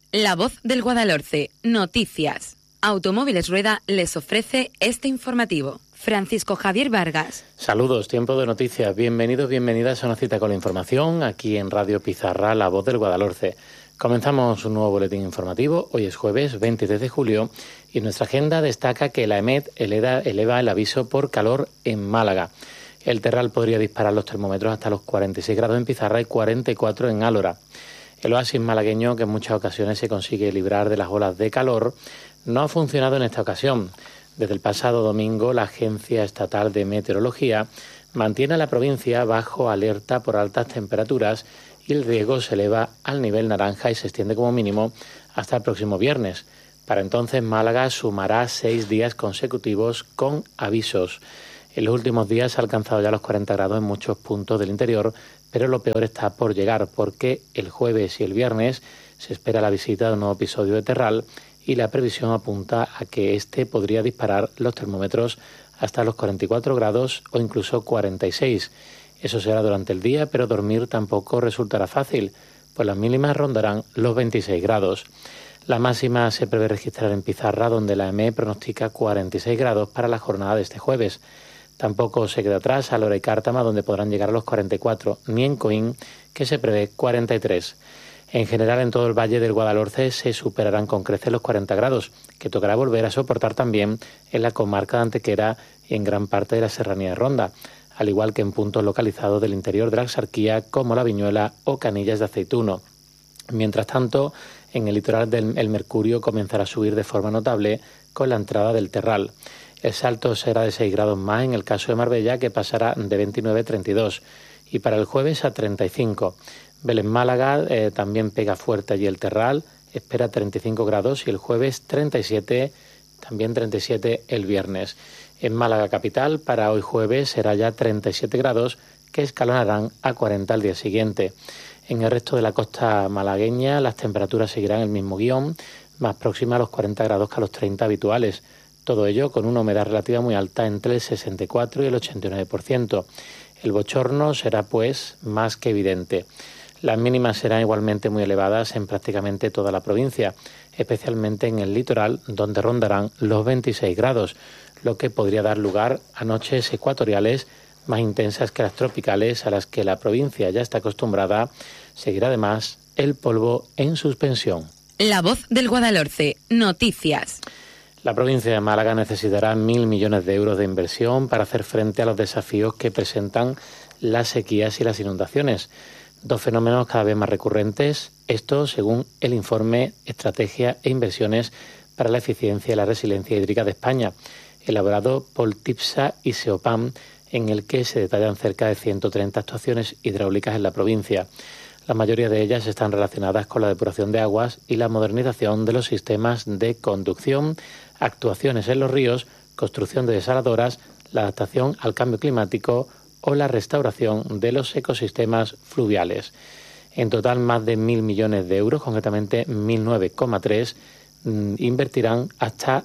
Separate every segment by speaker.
Speaker 1: La Voz del Guadalhorce, noticias. Automóviles Rueda les ofrece este informativo. Francisco Javier Vargas.
Speaker 2: Saludos, tiempo de noticias. Bienvenidos, bienvenidas a una cita con la información aquí en Radio Pizarra, La Voz del Guadalhorce. Comenzamos un nuevo boletín informativo. Hoy es jueves 23 de julio y nuestra agenda destaca que la EMET eleva el aviso por calor en Málaga. El Terral podría disparar los termómetros hasta los 46 grados en Pizarra y 44 en Álora. El oasis malagueño, que en muchas ocasiones se consigue librar de las olas de calor, no ha funcionado en esta ocasión. Desde el pasado domingo, la Agencia Estatal de Meteorología mantiene a la provincia bajo alerta por altas temperaturas y el riesgo se eleva al nivel naranja y se extiende como mínimo hasta el próximo viernes. Para entonces, Málaga sumará 6 días consecutivos con avisos. En los últimos días se ha alcanzado ya los 40 grados en muchos puntos del interior, pero lo peor está por llegar porque el jueves y el viernes se espera la visita de un nuevo episodio de Terral y la previsión apunta a que este podría disparar los termómetros hasta los 44 grados o incluso 46. Eso será durante el día, pero dormir tampoco resultará fácil, pues las mínimas rondarán los 26 grados. La máxima se prevé registrar en Pizarra, donde la EME pronostica 46 grados para la jornada de este jueves. Tampoco se queda atrás Álora y Cártama, donde podrán llegar a los 44, ni en Coín, que se prevé 43. En general, en todo el Valle del Guadalhorce se superarán con creces los 40 grados, que tocará volver a soportar también en la comarca de Antequera y en gran parte de la serranía de Ronda, al igual que en puntos localizados del interior de la Axarquía, como La Viñuela o Canillas de Aceituno. Mientras tanto, en el litoral el mercurio comenzará a subir de forma notable con la entrada del Terral. El salto será de 6 grados más en el caso de Marbella, que pasará de 29 a 32, y para el jueves a 35. Vélez Málaga también pega fuerte allí el Terral, espera 35 grados y el jueves 37, también 37 el viernes. En Málaga capital, para hoy jueves será ya 37 grados, que escalonarán a 40 al día siguiente. En el resto de la costa malagueña las temperaturas seguirán el mismo guión, más próxima a los 40 grados que a los 30 habituales. Todo ello con una humedad relativa muy alta entre el 64 y el 89%. El bochorno será, pues, más que evidente. Las mínimas serán igualmente muy elevadas en prácticamente toda la provincia, especialmente en el litoral, donde rondarán los 26 grados, lo que podría dar lugar a noches ecuatoriales más intensas que las tropicales, a las que la provincia ya está acostumbrada. Seguirá además el polvo en suspensión.
Speaker 1: La Voz del Guadalhorce, noticias.
Speaker 2: La provincia de Málaga necesitará 1.000 millones de euros de inversión para hacer frente a los desafíos que presentan las sequías y las inundaciones. Dos fenómenos cada vez más recurrentes, esto según el informe Estrategia e Inversiones para la Eficiencia y la Resiliencia Hídrica de España, elaborado por TIPSA y SEOPAM, en el que se detallan cerca de 130 actuaciones hidráulicas en la provincia. La mayoría de ellas están relacionadas con la depuración de aguas y la modernización de los sistemas de conducción, actuaciones en los ríos, construcción de desaladoras, la adaptación al cambio climático o la restauración de los ecosistemas fluviales. En total, más de 1.000 millones de euros, concretamente 1.009,3, invertirán hasta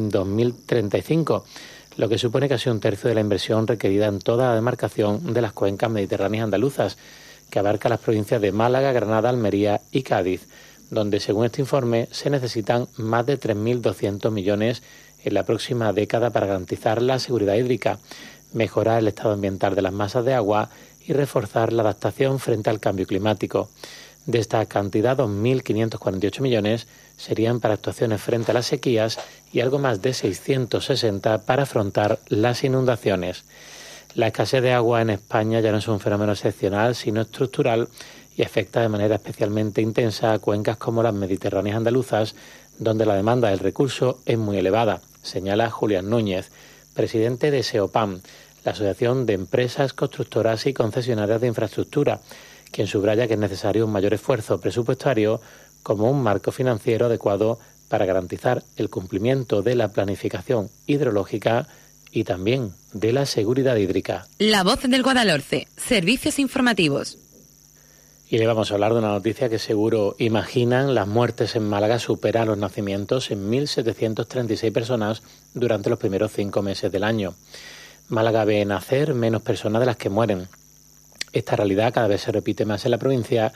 Speaker 2: 2035, lo que supone casi un tercio de la inversión requerida en toda la demarcación de las cuencas mediterráneas andaluzas, que abarca las provincias de Málaga, Granada, Almería y Cádiz, donde, según este informe, se necesitan más de 3.200 millones en la próxima década para garantizar la seguridad hídrica, mejorar el estado ambiental de las masas de agua y reforzar la adaptación frente al cambio climático. De esta cantidad, 2.548 millones serían para actuaciones frente a las sequías y algo más de 660 para afrontar las inundaciones. La escasez de agua en España ya no es un fenómeno excepcional, sino estructural y afecta de manera especialmente intensa a cuencas como las mediterráneas andaluzas, donde la demanda del recurso es muy elevada, señala Julián Núñez, presidente de SEOPAM, la Asociación de Empresas Constructoras y Concesionarias de Infraestructura, quien subraya que es necesario un mayor esfuerzo presupuestario como un marco financiero adecuado para garantizar el cumplimiento de la planificación hidrológica y también de la seguridad hídrica.
Speaker 1: La Voz del Guadalhorce, servicios informativos.
Speaker 2: Y le vamos a hablar de una noticia que seguro imaginan: las muertes en Málaga superan los nacimientos en 1.736 personas durante los primeros 5 meses del año. Málaga ve nacer menos personas de las que mueren. Esta realidad cada vez se repite más en la provincia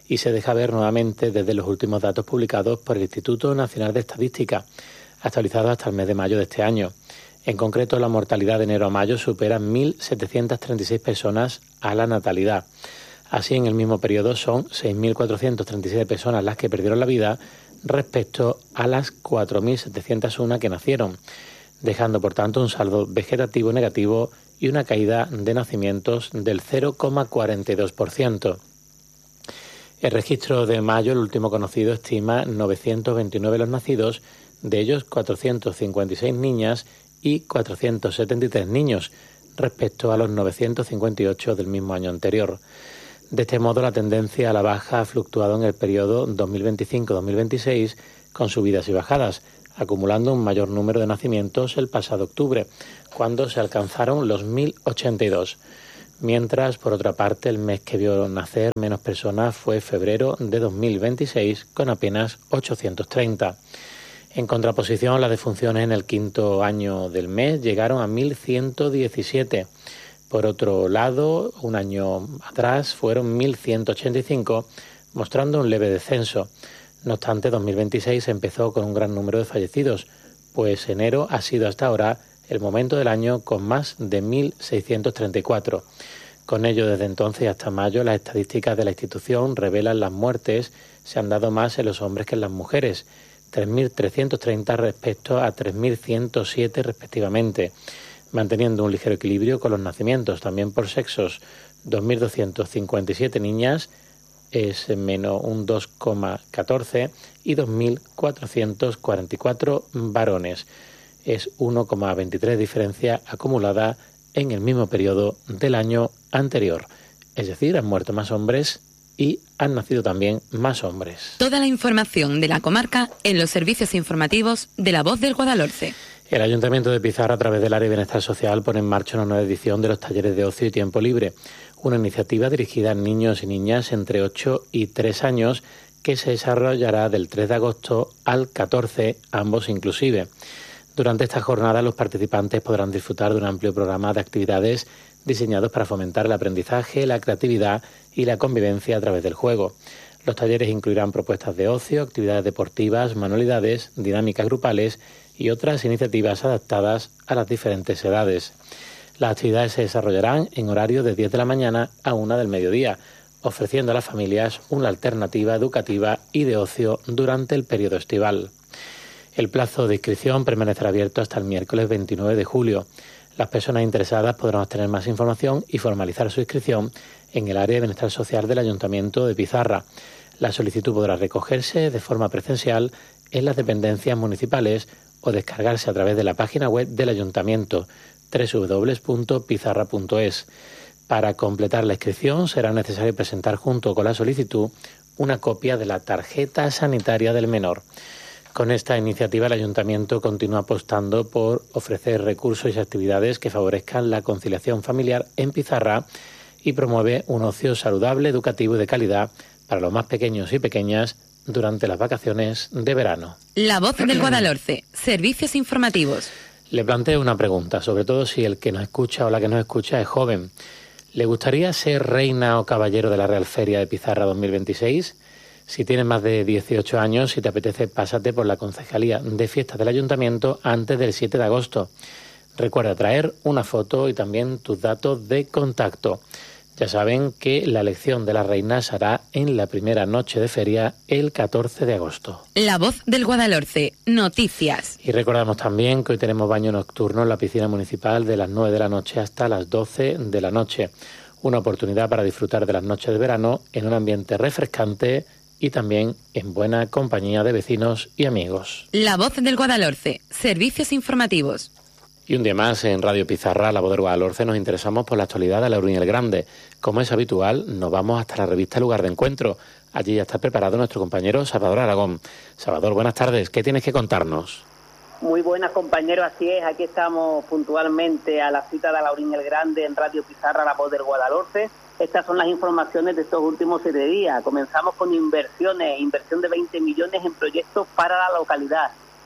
Speaker 2: y se deja ver nuevamente desde los últimos datos publicados por el Instituto Nacional de Estadística, actualizados hasta el mes de mayo de este año. En concreto, la mortalidad de enero a mayo supera 1.736 personas a la natalidad. Así, en el mismo periodo son 6.437 personas las que perdieron la vida respecto a las 4.701 que nacieron, dejando por tanto un saldo vegetativo negativo y una caída de nacimientos del 0,42%. El registro de mayo, el último conocido, estima 929 los nacidos, de ellos 456 niñas y 473 niños, respecto a los 958 del mismo año anterior. De este modo, la tendencia a la baja ha fluctuado en el periodo 2025-2026, con subidas y bajadas, acumulando un mayor número de nacimientos el pasado octubre, cuando se alcanzaron los 1.082. Mientras, por otra parte, el mes que vio nacer menos personas fue febrero de 2026, con apenas 830. En contraposición, las defunciones en el quinto año del mes llegaron a 1.117. Por otro lado, un año atrás fueron 1.185, mostrando un leve descenso. No obstante, 2026 empezó con un gran número de fallecidos, pues enero ha sido hasta ahora el momento del año con más de 1.634. Con ello, desde entonces y hasta mayo, las estadísticas de la institución revelan las muertes se han dado más en los hombres que en las mujeres, 3.330 respecto a 3.107 respectivamente, manteniendo un ligero equilibrio con los nacimientos, también por sexos, 2.257 niñas, es menos un 2,14, y 2.444 varones, es 1,23 diferencia acumulada en el mismo periodo del año anterior. Es decir, han muerto más hombres y han nacido también más hombres.
Speaker 1: Toda la información de la comarca en los servicios informativos de La Voz del Guadalhorce.
Speaker 2: El Ayuntamiento de Pizarra, a través del Área de Bienestar Social, pone en marcha una nueva edición de los talleres de ocio y tiempo libre, una iniciativa dirigida a niños y niñas entre 8 y 3 años que se desarrollará del 3 de agosto al 14, ambos inclusive. Durante esta jornada, los participantes podrán disfrutar de un amplio programa de actividades diseñados para fomentar el aprendizaje, la creatividad y la convivencia a través del juego. Los talleres incluirán propuestas de ocio, actividades deportivas, manualidades, dinámicas grupales y otras iniciativas adaptadas a las diferentes edades. Las actividades se desarrollarán en horario de 10 de la mañana a 1 del mediodía, ofreciendo a las familias una alternativa educativa y de ocio durante el periodo estival. El plazo de inscripción permanecerá abierto hasta el miércoles 29 de julio. Las personas interesadas podrán obtener más información y formalizar su inscripción en el área de bienestar social del Ayuntamiento de Pizarra. La solicitud podrá recogerse de forma presencial en las dependencias municipales o descargarse a través de la página web del Ayuntamiento, www.pizarra.es. Para completar la inscripción será necesario presentar junto con la solicitud una copia de la tarjeta sanitaria del menor. Con esta iniciativa, el Ayuntamiento continúa apostando por ofrecer recursos y actividades que favorezcan la conciliación familiar en Pizarra y promueve un ocio saludable, educativo y de calidad para los más pequeños y pequeñas durante las vacaciones de verano.
Speaker 1: La Voz del Guadalhorce, servicios informativos.
Speaker 2: Le planteo una pregunta, sobre todo si el que nos escucha o la que nos escucha es joven. ¿Le gustaría ser reina o caballero de la Real Feria de Pizarra 2026? Si tienes más de 18 años, si te apetece, pásate por la Concejalía de Fiestas del Ayuntamiento antes del 7 de agosto. Recuerda traer una foto y también tus datos de contacto. Ya saben que la elección de la reina se hará en la primera noche de feria, el 14 de agosto.
Speaker 1: La Voz del Guadalhorce, noticias.
Speaker 2: Y recordamos también que hoy tenemos baño nocturno en la piscina municipal de las 9 de la noche hasta las 12 de la noche. Una oportunidad para disfrutar de las noches de verano en un ambiente refrescante y también en buena compañía de vecinos y amigos.
Speaker 1: La Voz del Guadalhorce, servicios informativos.
Speaker 2: Y un día más en Radio Pizarra, La Voz del Guadalhorce, nos interesamos por la actualidad de la Lauryn el Grande. Como es habitual, nos vamos hasta la revista Lugar de Encuentro. Allí ya está preparado nuestro compañero Salvador Aragón. Salvador, buenas tardes. ¿Qué tienes que contarnos?
Speaker 3: Muy buenas, compañeros. Así es, aquí estamos puntualmente a la cita de Lauryn el Grande en Radio Pizarra, La Voz del Guadalhorce. Estas son las informaciones de estos últimos 7 días. Comenzamos con inversión de 20 millones en proyectos para la localidad.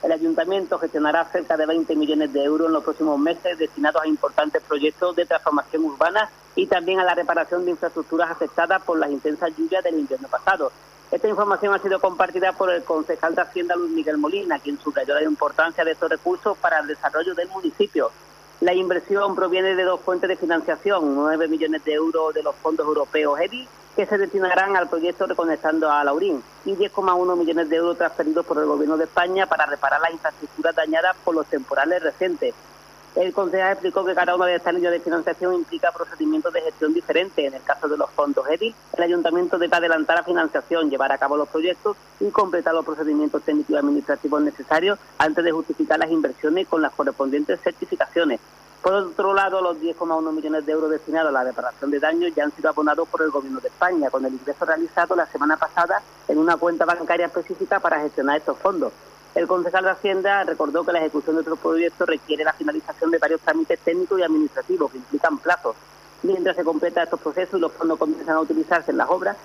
Speaker 3: El Ayuntamiento gestionará cerca de 20 millones de euros en los próximos meses destinados a importantes proyectos de transformación urbana y también a la reparación de infraestructuras afectadas por las intensas lluvias del invierno pasado. Esta información ha sido compartida por el concejal de Hacienda, Luis Miguel Molina, quien subrayó la importancia de estos recursos para el desarrollo del municipio. La inversión proviene de dos fuentes de financiación, 9 millones de euros de los fondos europeos EDI, que se destinarán al proyecto Reconectando a Laurín, y 10,1 millones de euros transferidos por el Gobierno de España para reparar las infraestructuras dañadas por los temporales recientes. El concejal explicó que cada una de estas líneas de financiación implica procedimientos de gestión diferentes. En el caso de los fondos EDI, el Ayuntamiento debe adelantar la financiación, llevar a cabo los proyectos y completar los procedimientos técnicos y administrativos necesarios antes de justificar las inversiones con las correspondientes certificaciones. Por otro lado, los 10,1 millones de euros destinados a la reparación de daños ya han sido abonados por el Gobierno de España, con el ingreso realizado la semana pasada en una cuenta bancaria específica para gestionar estos fondos. El concejal de Hacienda recordó que la ejecución de otros proyectos requiere la finalización de varios trámites técnicos y administrativos que implican plazos. Mientras se completan estos procesos y los fondos comienzan a utilizarse en las obras,